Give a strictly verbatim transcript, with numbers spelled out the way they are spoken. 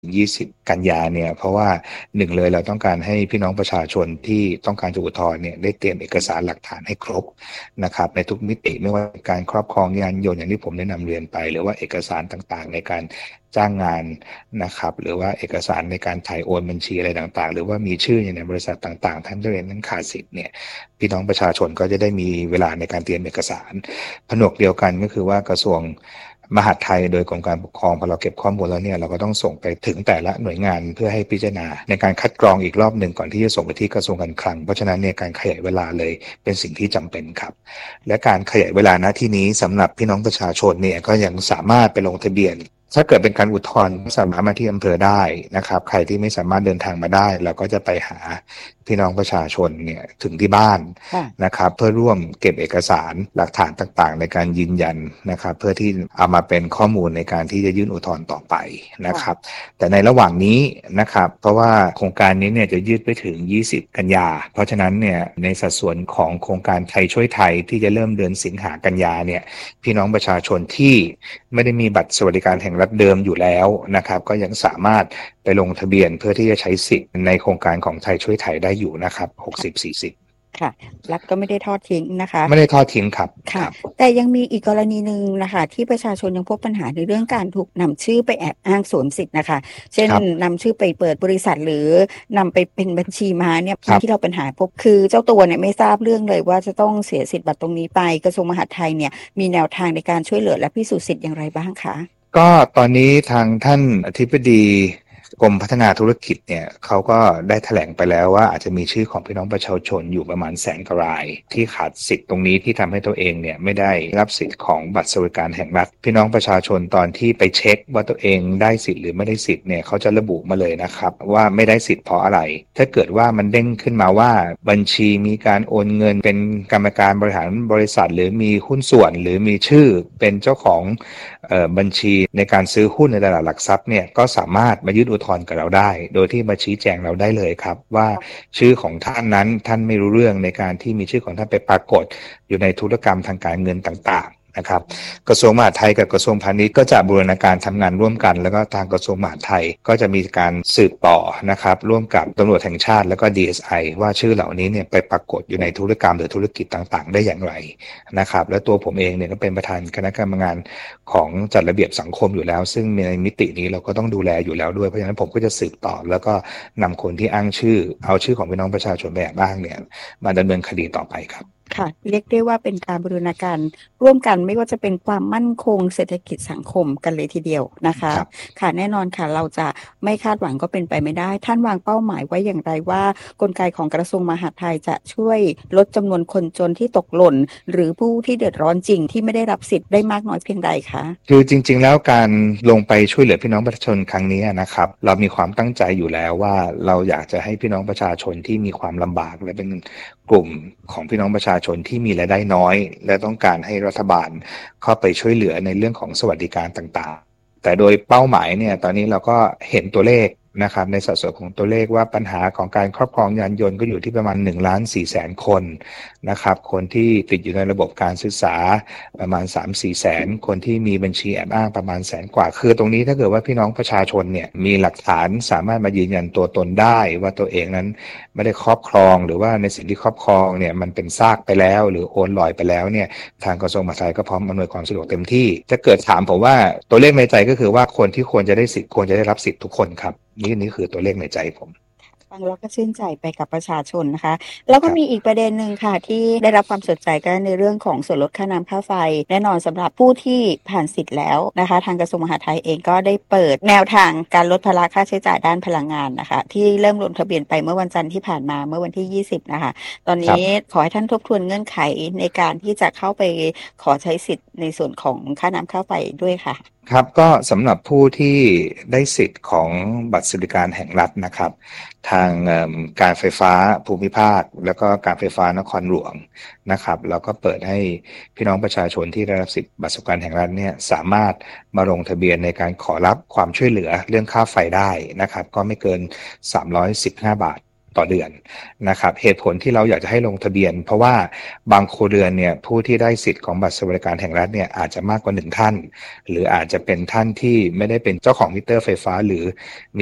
ยี่สิบกันยาเนี่ยเพราะว่าหนึ่งเลยเราต้องการให้พี่น้องประชาชนที่ต้องการจะอุทธรณ์เนี่ยได้เตรียมเอกสารหลักฐานให้ครบนะครับในทุกมิติไม่ว่าการครอบครองยานยนต์อย่างที่ผมได้นำเรียนไปหรือว่าเอกสารต่างๆในการจ้างงานนะครับหรือว่าเอกสารในการถ่ายโอนบัญชีอะไรต่างๆหรือว่ามีชื่อในบริษัทต่างๆทั้งเรียนทั้งขาดสิทธิ์เนี่ยพี่น้องประชาชนก็จะได้มีเวลาในการเตรียมเอกสารผนวกเดียวกันก็คือว่ากระทรวงมหาดไทยโดยกรมการปกครองพอเราเก็บข้อมูลแล้วเนี่ยเราก็ต้องส่งไปถึงแต่ละหน่วยงานเพื่อให้พิจารณาในการคัดกรองอีกรอบหนึ่งก่อนที่จะส่งไปที่กระทรวงการคลังเพราะฉะนั้นเนี่ยการขยายเวลาเลยเป็นสิ่งที่จำเป็นครับและการขยายเวลาณที่นี้สำหรับพี่น้องประชาชนเนี่ยก็ยังสามารถไปลงทะเบียนถ้าเกิดเป็นการอุทธรณ์สามารถมาที่อำเภอได้นะครับใครที่ไม่สามารถเดินทางมาได้เราก็จะไปหาพี่น้องประชาชนเนี่ยถึงที่บ้านนะครับเพื่อร่วมเก็บเอกสารหลักฐานต่างๆในการยืนยันนะครับเพื่อที่เอามาเป็นข้อมูลในการที่จะยื่นอุทธรณ์ต่อไปนะครับแต่ในระหว่างนี้นะครับเพราะว่าโครงการนี้เนี่ยจะยืดไปถึงยี่สิบกันยาเพราะฉะนั้นเนี่ยในสัดส่วนของโครงการไทยช่วยไทยที่จะเริ่มเดือนสิงหากันยาเนี่ยพี่น้องประชาชนที่ไม่ได้มีบัตรสวัสดิการแห่งรัฐเดิมอยู่แล้วนะครับก็ยังสามารถไปลงทะเบียนเพื่อที่จะใช้สิทธิ์ในโครงการของไทยช่วยไทยได้อยู่นะครับหกสิบ สี่สิบค่ะรัฐก็ไม่ได้ทอดทิ้งนะคะไม่ได้ทอดทิ้งครับค่ะแต่ยังมีอีกกรณีหนึ่งนะคะที่ประชาชนยังพบปัญหาในเรื่องการถูกนำชื่อไปแอบอ้างสวมสิทธิ์นะคะเช่นนำชื่อไปเปิดบริษัทหรือนำไปเป็นบัญชีม้าเนี่ยที่เราปัญหาพบคือเจ้าตัวเนี่ยไม่ทราบเรื่องเลยว่าจะต้องเสียสิทธิ์บัตรตรงนี้ไปกระทรวงมหาดไทยเนี่ยมีแนวทางในการช่วยเหลือและพิสูจน์สิทธิ์อย่างไรบ้างคะก็ตอนนี้ทางท่านอธิบดีกรมพัฒนาธุรกิจเนี่ยเขาก็ได้แถลงไปแล้วว่าอาจจะมีชื่อของพี่น้องประชาชนอยู่ประมาณแสนกว่ารายที่ขาดสิทธิ์ตรงนี้ที่ทำให้ตัวเองเนี่ยไม่ได้รับสิทธิ์ของบัตรสวัสดิการแห่งรัฐพี่น้องประชาชนตอนที่ไปเช็คว่าตัวเองได้สิทธิ์หรือไม่ได้สิทธิ์เนี่ยเขาจะระบุมาเลยนะครับว่าไม่ได้สิทธิ์เพราะอะไรถ้าเกิดว่ามันเด้งขึ้นมาว่าบัญชีมีการโอนเงินเป็นกรรมการบริหารบริษัทหรือมีหุ้นส่วนหรือมีชื่อเป็นเจ้าของเอ่อบัญชีในการซื้อหุ้นในตลาดหลักทรัพย์เนี่ยก็สามารถมายื่นอุทธรณ์กับเราได้โดยที่มาชี้แจงเราได้เลยครับว่าชื่อของท่านนั้นท่านไม่รู้เรื่องในการที่มีชื่อของท่านไปปรากฏอยู่ในธุรกรรมทางการเงินต่างๆนะครับกระทรวงมหาดไทยกับกระทรวงพาณิชย์ก็จะบูรณาการทำงานร่วมกันแล้วก็ทางกระทรวงมหาดไทยก็จะมีการสืบต่อนะครับร่วมกับตำรวจแห่งชาติแล้วก็ ดี เอส ไอ ว่าชื่อเหล่านี้เนี่ยไปปรากฏอยู่ในธุรกรรมหรือธุรกิจต่างๆได้อย่างไรนะครับและตัวผมเองเนี่ยก็เป็นประธานคณะกรรมการของจัดระเบียบสังคมอยู่แล้วซึ่งในมิตินี้เราก็ต้องดูแลอยู่แล้วด้วยเพราะฉะนั้นผมก็จะสืบต่อแล้วก็นำคนที่อ้างชื่อเอาชื่อของพี่น้องประชาชนแบบบ้างเนี่ยมาดำเนินคดีต่อไปครับค่ะเรียกได้ว่าเป็นการบูรณาการร่วมกันไม่ว่าจะเป็นความมั่นคงเศรษฐกิจสังคมกันเลยทีเดียวนะคะค่ะแน่นอนค่ะเราจะไม่คาดหวังก็เป็นไปไม่ได้ท่านวางเป้าหมายไว้อย่างไรว่ากลไกของกระทรวงมหาดไทยจะช่วยลดจำนวนคนจนที่ตกหล่นหรือผู้ที่เดือดร้อนจริงที่ไม่ได้รับสิทธิ์ได้มากน้อยเพียงใดคะคือจริงๆแล้วการลงไปช่วยเหลือพี่น้องประชาชนครั้งนี้นะครับเรามีความตั้งใจอยู่แล้วว่าเราอยากจะให้พี่น้องประชาชนที่มีความลำบากและเป็นกลุ่มของพี่น้องประชาชนที่มีรายได้น้อยและต้องการให้รัฐบาลเข้าไปช่วยเหลือในเรื่องของสวัสดิการต่างๆแต่โดยเป้าหมายเนี่ยตอนนี้เราก็เห็นตัวเลขนะครับในสัดส่วนของตัวเลขว่าปัญหาของการครอบครองยานยนต์ก็อยู่ที่ประมาณหนึ่งล้านสี่แสนคนนะครับคนที่ติดอยู่ในระบบการศึกษาประมาณ สามถึงสี่ แสนคนที่มีบัญชีแอบอ้างประมาณแสนกว่าคือตรงนี้ถ้าเกิดว่าพี่น้องประชาชนเนี่ยมีหลักฐานสามารถมายืนยันตัวตนได้ว่าตัวเองนั้นไม่ได้ครอบครองหรือว่าในสิ่งที่ครอบครองเนี่ยมันเป็นซากไปแล้วหรือโอนลอยไปแล้วเนี่ยทางกระทรวงมหาดไทยก็พร้อมอำนวยความสะดวกเต็มที่ถ้าเกิดถามผมว่าตัวเลขในใจก็คือว่าคนที่ควรจะได้สิทธิ์ควรจะได้รับสิทธิ์ทุกคนครับนี่นี่คือตัวเลขในใจผมฟังแล้วก็ชื่นใจไปกับประชาชนนะคะแล้วก็มีอีกประเด็นหนึ่งค่ะที่ได้รับความสนใจก็ในเรื่องของส่วนลดค่าน้ำค่าไฟแน่นอนสำหรับผู้ที่ผ่านสิทธิ์แล้วนะคะทางกระทรวงมหาดไทยเองก็ได้เปิดแนวทางการลดภาระค่าใช้จ่ายด้านพลังงานนะคะที่เริ่มลงทะเบียนไปเมื่อวันจันทร์ที่ผ่านมาเมื่อวันที่ยี่สิบนะคะตอนนี้ขอให้ท่านทบทวนเงื่อนไขในการที่จะเข้าไปขอใช้สิทธิ์ในส่วนของค่าน้ำค่าไฟด้วยค่ะครับก็สำหรับผู้ที่ได้สิทธิ์ของบัตรสวัสดิการแห่งรัฐนะครับทางการไฟฟ้าภูมิภาคแล้วก็การไฟฟ้านครหลวงนะครับแล้วก็เปิดให้พี่น้องประชาชนที่ได้รับสิทธิ์บัตรสวัสดิการแห่งรัฐเนี่ยสามารถมาลงทะเบียนในการขอรับความช่วยเหลือเรื่องค่าไฟได้นะครับก็ไม่เกินสามร้อยสิบห้าบาทต่อเดือนนะครับเหตุผลที่เราอยากจะให้ลงทะเบียนเพราะว่าบางครัวเรือนเนี่ยผู้ที่ได้สิทธิ์ของบัตรสวัสดิการแห่งรัฐเนี่ยอาจจะมากกว่าหนึ่งท่านหรืออาจจะเป็นท่านที่ไม่ได้เป็นเจ้าของมิเตอร์ไฟฟ้าหรือ